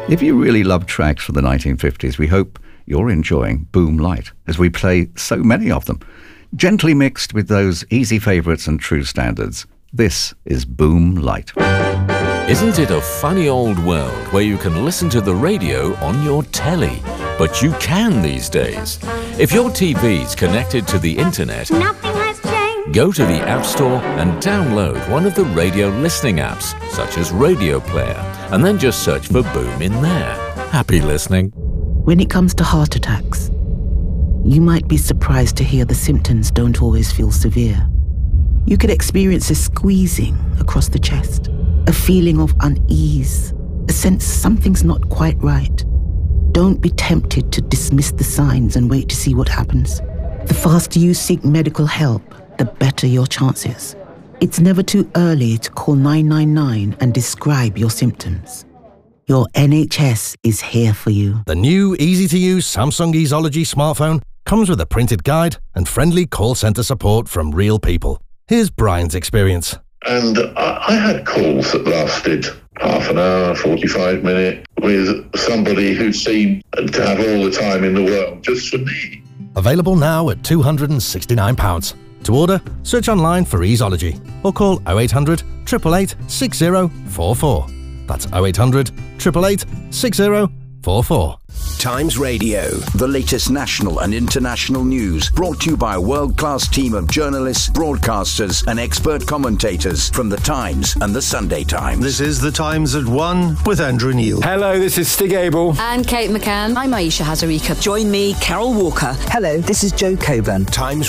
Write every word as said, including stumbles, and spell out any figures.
If you really love tracks from the nineteen fifties, we hope you're enjoying Boom Light, as we play so many of them. Gently mixed with those easy favourites and true standards, this is Boom Light. Isn't it a funny old world where you can listen to the radio on your telly? But you can these days. If your T V's connected to the internet, Nothing has changed. go to the App Store and download one of the radio listening apps, such as Radio Player, and then just search for Boom in there. Happy listening. When it comes to heart attacks, you might be surprised to hear the symptoms don't always feel severe. You could experience a squeezing across the chest, a feeling of unease, a sense something's not quite right. Don't be tempted to dismiss the signs and wait to see what happens. The faster you seek medical help, the better your chances. It's never too early to call nine nine nine and describe your symptoms. Your N H S is here for you. The new, easy-to-use Samsung Easology smartphone comes with a printed guide and friendly call centre support from real people. Here's Brian's experience. And I, I had calls that lasted half an hour, forty-five minutes, with somebody who seemed to have all the time in the world just for me. Available now at two hundred and sixty-nine pounds. To order, search online for Easology or call oh eight hundred, eight eight eight, six oh four four. That's oh eight hundred, eight eight eight, six oh four four. Times Radio, the latest national and international news, brought to you by a world-class team of journalists, broadcasters and expert commentators from The Times and The Sunday Times. This is The Times at one with Andrew Neil. Hello, this is Stig Abel. And Kate McCann. I'm Aisha Hazarika. Join me, Carol Walker. Hello, this is Joe Coburn. Times